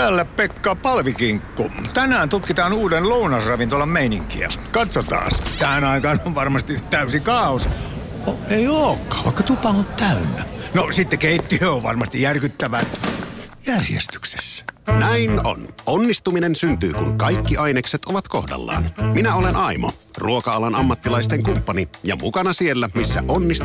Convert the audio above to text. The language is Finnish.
Täällä Pekka Palvikinkku. Tänään tutkitaan uuden lounasravintolan meininkiä. Katsotaan. Tähän aikaan on varmasti täysi kaos. Ei ookaan, vaikka tupa on täynnä. No sitten keittiö on varmasti järkyttävän järjestyksessä. Näin on. Onnistuminen syntyy, kun kaikki ainekset ovat kohdallaan. Minä olen Aimo, ruoka-alan ammattilaisten kumppani ja mukana siellä, missä onnistuminen